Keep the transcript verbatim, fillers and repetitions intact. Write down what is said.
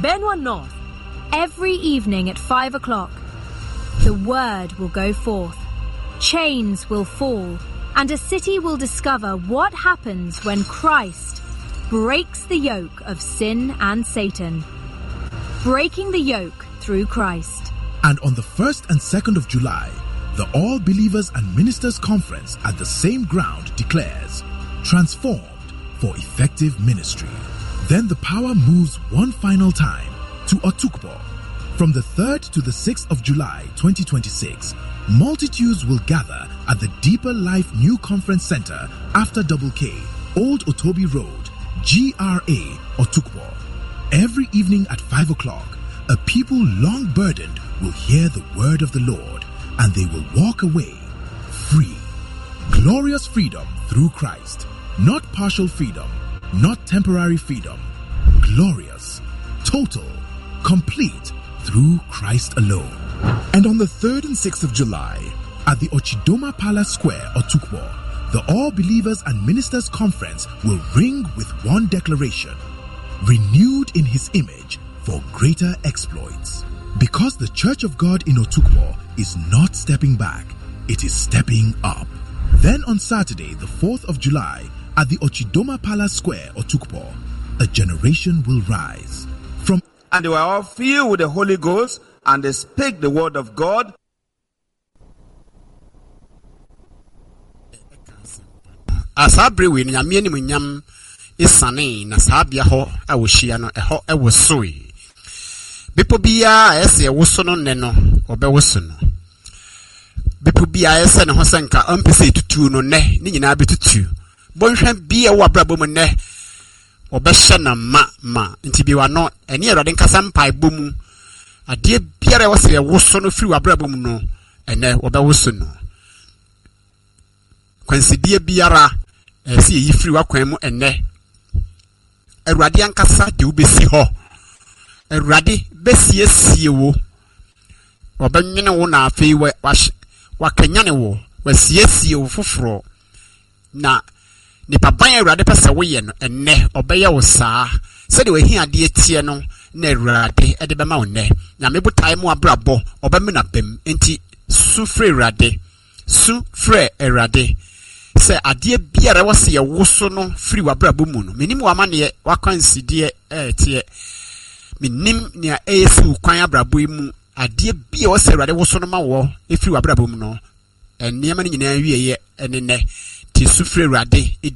Benwa North. Every evening at five o'clock, the word will go forth, chains will fall, and a city will discover what happens when Christ breaks the yoke of sin and Satan. Breaking the yoke through Christ. And on the first and second of July, the All Believers and Ministers Conference at the same ground declares, transformed for effective ministry. Then the power moves one final time to Otukpo. From the third to the sixth of July twenty twenty-six, multitudes will gather at the Deeper Life New Conference Center after Double K, Old Otobi Road, G R A, Otukpo. Every evening at five o'clock, a people long burdened will hear the word of the Lord, and they will walk away free. Glorious freedom through Christ. Not partial freedom, not temporary freedom. Glorious, total, complete through Christ alone. And on the third and sixth of July, at the Ochidoma Palace Square, Otukpo, the All Believers and Ministers Conference will ring with one declaration: renewed in his image for greater exploits. Because the Church of God in Otukpo is not stepping back, it is stepping up. Then on Saturday, the fourth of July, at the Ochidoma Palace Square, Otukpo, a generation will rise. From And they were all filled with the Holy Ghost, and they spake the word of God. Asabre we nyame ni munyam isane na sabia ho awohia no eho ewosoi bipo bia ese ewoso no ne no obewoso no bipo bia ese ne ho senka ampese tutu no ne ni nyina betutu bonhwa bia wo abrabo mu ne obehye na ma ma nti bi wa no ene erade nkasa mpai bomu ade biara wose ewoso no firi abrabo mu no ene obewoso no kwansidie biara esi yi firi wakwan mu ene Erade ankasa de ubesi ho Erade besie sie wo obenwene wo na afei wa wakanyane wo wasie sie wo foforo na nipa ban Erade pese wo ye no ene obeye wo saa se de wahi ade tie no na Erade ede bema wo ne na mebutai mu abrabo obeme na bem enti su frɛ Erade su frɛ Erade se adie biara wose ye woso no free wabrabo mu no menim wa mane wakwansidie eh tie menim nia esu kwan abrabo mu adie bia wose Erade woso no ma wo e free wabrabo mu no eniema ni nyina wieye ene ne ti su frɛ Erade